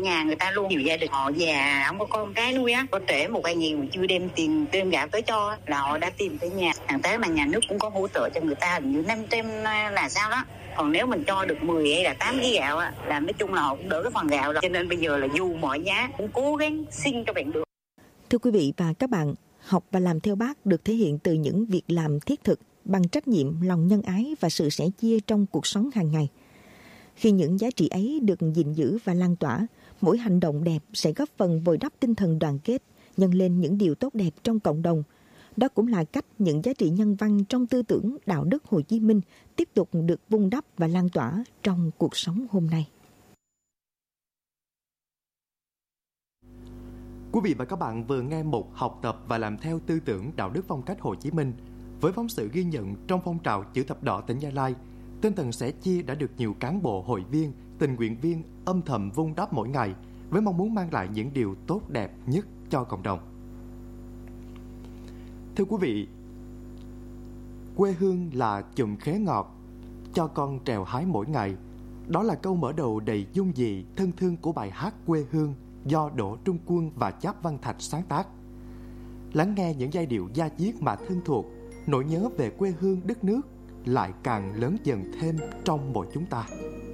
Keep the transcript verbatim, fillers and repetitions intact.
nhà người ta luôn, nhiều gia đình họ già không có con cái nuôi á, có trễ một vài ngày mà chưa đem tiền đem gạo tới cho là họ đã tìm tới nhà. Thằng tới mà nhà nước cũng có hỗ trợ cho người ta hình như năm trăm là sao đó. Còn nếu mình cho được mười hay là tám ký gạo á, là nói chung là họ cũng đỡ cái phần gạo rồi. Cho nên bây giờ là dù mọi giá cũng cố gắng xin cho bạn được. Thưa quý vị và các bạn, học và làm theo Bác được thể hiện từ những việc làm thiết thực bằng trách nhiệm, lòng nhân ái và sự sẻ chia trong cuộc sống hàng ngày. Khi những giá trị ấy được gìn giữ và lan tỏa, mỗi hành động đẹp sẽ góp phần bồi đắp tinh thần đoàn kết, nhân lên những điều tốt đẹp trong cộng đồng. Đó cũng là cách những giá trị nhân văn trong tư tưởng đạo đức Hồ Chí Minh tiếp tục được vun đắp và lan tỏa trong cuộc sống hôm nay. Quý vị và các bạn vừa nghe mục học tập và làm theo tư tưởng đạo đức phong cách Hồ Chí Minh với phóng sự ghi nhận trong phong trào chữ thập đỏ tỉnh Gia Lai. Tinh thần sẻ chia đã được nhiều cán bộ, hội viên, tình nguyện viên âm thầm vun đắp mỗi ngày với mong muốn mang lại những điều tốt đẹp nhất cho cộng đồng. Thưa quý vị, quê hương là chùm khế ngọt cho con trèo hái mỗi ngày. Đó là câu mở đầu đầy dung dị, thân thương của bài hát Quê Hương do Đỗ Trung Quân và Cháp Văn Thạch sáng tác. Lắng nghe những giai điệu da diết mà thân thuộc, nỗi nhớ về quê hương đất nước lại càng lớn dần thêm trong mỗi chúng ta.